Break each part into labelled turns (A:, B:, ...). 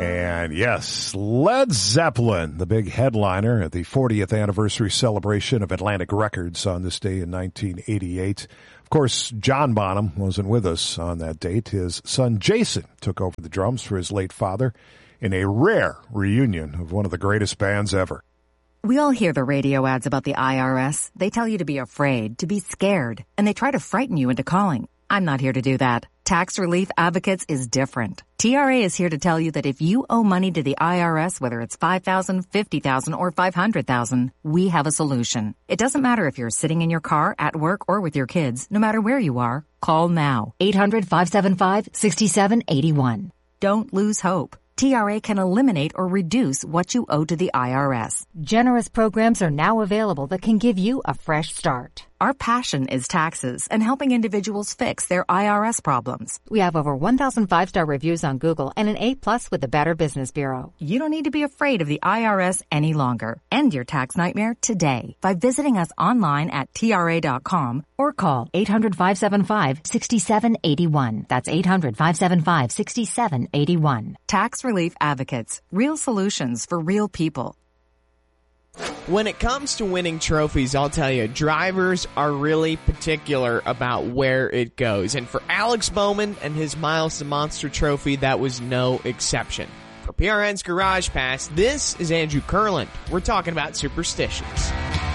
A: And yes, Led Zeppelin, the big headliner at the 40th anniversary celebration of Atlantic Records on this day in 1988. Of course, John Bonham wasn't with us on that date. His son Jason took over the drums for his late father in a rare reunion of one of the greatest bands ever.
B: We all hear the radio ads about the IRS. They tell you to be afraid, to be scared, and they try to frighten you into calling. I'm not here to do that. Tax Relief Advocates is different. TRA is here to tell you that if you owe money to the IRS, whether it's $5,000, $50,000, or $500,000, we have a solution. It doesn't matter if you're sitting in your car, at work, or with your kids. No matter where you are, call now. 800-575-6781. Don't lose hope. TRA can eliminate or reduce what you owe to the IRS.
C: Generous programs are now available that can give you a fresh start.
B: Our passion is taxes and helping individuals fix their IRS problems.
C: We have over 1,000 5-star reviews on Google and an A+ with the Better Business Bureau.
B: You don't need to be afraid of the IRS any longer. End your tax nightmare today by visiting us online at TRA.com
C: or call 800-575-6781. That's 800-575-6781.
B: Tax Relief Advocates. Real solutions for real people.
D: When it comes to winning trophies, I'll tell you, drivers are really particular about where it goes. And for Alex Bowman and his Miles the Monster trophy, that was no exception. For PRN's Garage Pass, this is Andrew Kurland. We're talking about superstitions.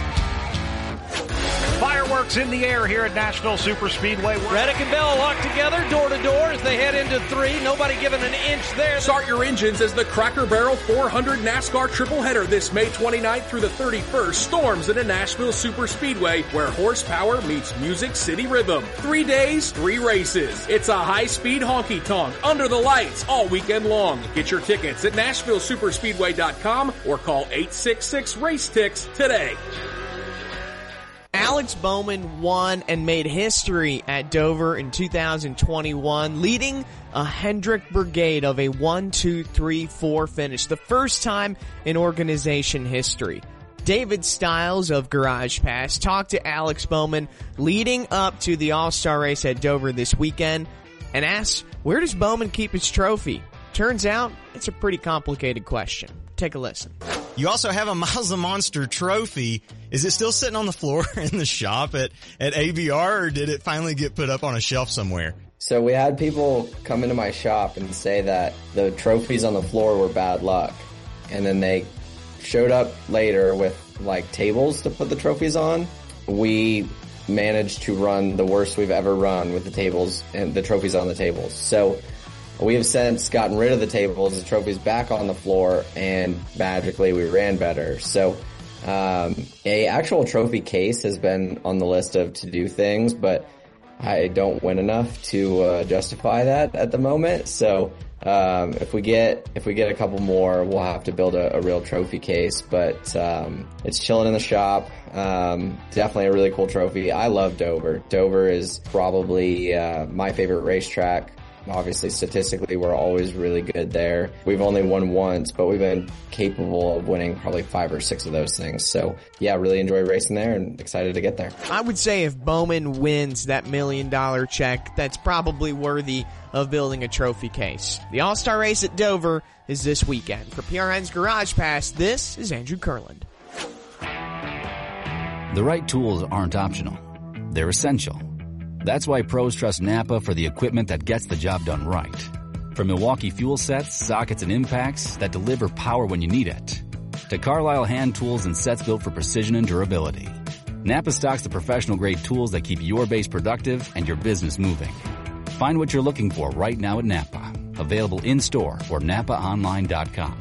E: Fireworks in the air here at Nashville Superspeedway.
F: Reddick and Bell locked together door to door as they head into 3. Nobody giving an inch there.
G: Start your engines as the Cracker Barrel 400 NASCAR triple header this May 29th through the 31st storms into Nashville Superspeedway, where horsepower meets Music City rhythm. 3 days, 3 races. It's a high-speed honky-tonk under the lights all weekend long. Get your tickets at NashvilleSuperspeedway.com or call 866-RACE-TICKS today.
D: Alex Bowman won and made history at Dover in 2021, leading a Hendrick brigade of a 1-2-3-4 finish, the first time in organization history. David Stiles of Garage Pass talked to Alex Bowman leading up to the All-Star race at Dover this weekend and asked, where does Bowman keep his trophy? Turns out, it's a pretty complicated question. Take a listen.
H: You also have a Miles the Monster trophy. Is it still sitting on the floor in the shop at ABR, or did it finally get put up on a shelf somewhere?
I: So we had people come into my shop and say that the trophies on the floor were bad luck. And then they showed up later with like tables to put the trophies on. We managed to run the worst we've ever run with the tables and the trophies on the tables. So we have since gotten rid of the tables, the trophies back on the floor, and magically we ran better. So a actual trophy case has been on the list of to-do things, but I don't win enough to justify that at the moment. So if we get a couple more, we'll have to build a real trophy case. But it's chilling in the shop. Definitely a really cool trophy. I love Dover. Dover is probably my favorite racetrack. Obviously, statistically, we're always really good there. We've only won once, but we've been capable of winning probably 5 or 6 of those things. So, yeah, really enjoy racing there and excited to get there.
D: I would say if Bowman wins that $1 million check, that's probably worthy of building a trophy case. The All-Star race at Dover is this weekend. For PRN's Garage Pass, this is Andrew Kurland.
J: The right tools aren't optional. They're essential. That's why pros trust Napa for the equipment that gets the job done right. From Milwaukee fuel sets, sockets, and impacts that deliver power when you need it, to Carlisle hand tools and sets built for precision and durability, Napa stocks the professional-grade tools that keep your base productive and your business moving. Find what you're looking for right now at Napa. Available in-store or NapaOnline.com.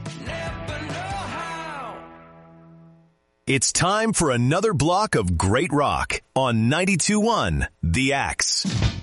K: It's time for another block of great rock on 92.1 The Axe.